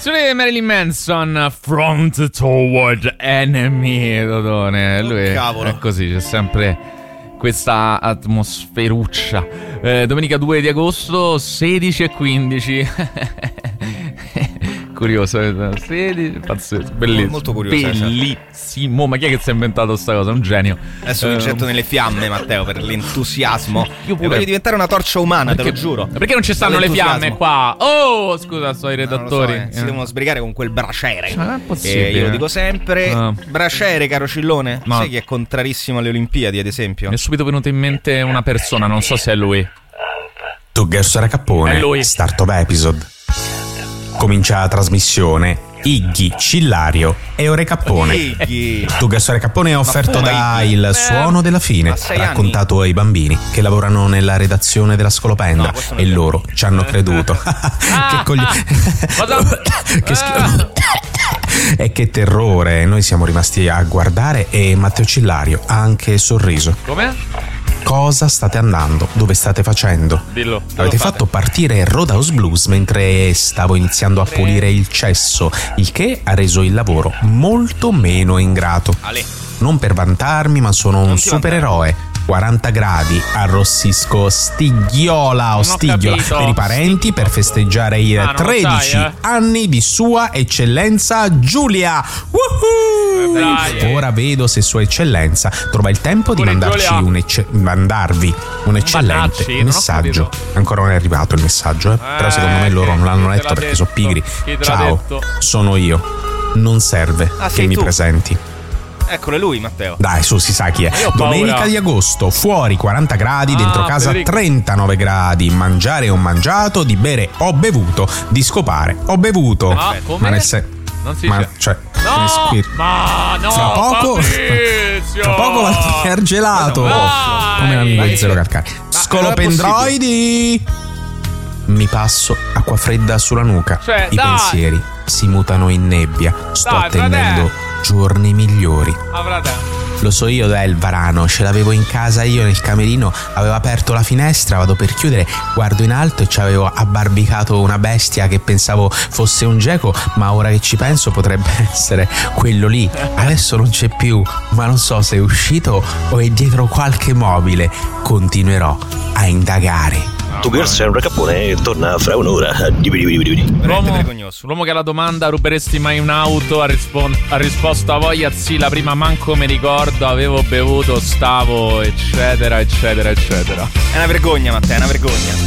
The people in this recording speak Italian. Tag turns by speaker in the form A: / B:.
A: canzone di Marilyn Manson, Front Toward Enemy, Dodone. Lui è così, c'è sempre questa atmosferuccia. Domenica 2 di agosto, 16 e 15. Curioso, 16, pazzesco, bellissimo,
B: molto curioso,
A: bellissimo. Ma chi è che si è inventato sta cosa? Un genio.
B: Adesso mi getto nelle fiamme, Matteo, per l'entusiasmo. Io voglio diventare una torcia umana, te lo giuro.
A: Perché non ci stanno le fiamme qua? Oh, scusa, sto ai redattori.
B: Non lo so, si devono sbrigare con quel braciere.
A: Ma non è possibile.
B: Io lo dico sempre. Braciere, caro Cillone.
A: No.
B: Sai chi è contrarissimo alle Olimpiadi, ad esempio?
A: Mi è subito venuta in mente una persona, non so se è lui.
C: Tugger Cappone,
A: È lui.
C: Startup Episode. Comincia la trasmissione Iggy, Cillario e Ore Cappone.
B: Iggy.
C: Tugger Cappone è offerto da
B: Iggy?
C: Il Suono della Fine,
B: 6
C: raccontato ai bambini che lavorano nella redazione della Scolopendra, e loro ci hanno creduto. Che che schifo. E che terrore, noi siamo rimasti a guardare e Matteo Cillario ha anche sorriso.
A: Come?
C: Cosa state andando? Dove state facendo?
A: Dillo.
C: Avete fatto partire Roadhouse Blues mentre stavo iniziando a pulire il cesso, il che ha reso il lavoro molto meno ingrato. Non per vantarmi, ma sono un supereroe. 40 gradi, arrossisco stighiola o stighiola per i parenti per festeggiare i 13 anni di sua eccellenza Giulia. Ora vedo se sua eccellenza trova il tempo di mandarvi un eccellente messaggio. Ancora non è arrivato il messaggio, però secondo me loro non l'hanno letto perché sono pigri. Ciao, sono io. Non serve che mi presenti.
B: Eccolo lui, Matteo.
C: Dai, su, si sa chi è. Domenica di agosto, fuori 40 gradi, dentro casa 39 gradi. Mangiare ho mangiato, di bere ho bevuto, di scopare ho bevuto. Ma nel
A: non si
C: ma cioè
A: no,
C: fra poco va a tirare gelato. Come l'amico Zero Calcare. Scolopendroidi. Mi passo acqua fredda sulla nuca. I pensieri si mutano in nebbia. Sto attendendo giorni migliori. Lo so io dov'è il varano, ce l'avevo in casa io nel camerino, avevo aperto la finestra, vado per chiudere, guardo in alto e ci avevo abbarbicato una bestia che pensavo fosse un geco, ma ora che ci penso potrebbe essere quello lì. Adesso non c'è più, ma non so se è uscito o è dietro qualche mobile. Continuerò a indagare.
D: Tugger Cappone torna fra un'ora.
A: L'uomo che alla domanda ruberesti mai un'auto ha risposto a voglia sì, la prima manco mi ricordo, avevo bevuto, stavo eccetera eccetera eccetera.
B: È una vergogna, Matteo, è una vergogna.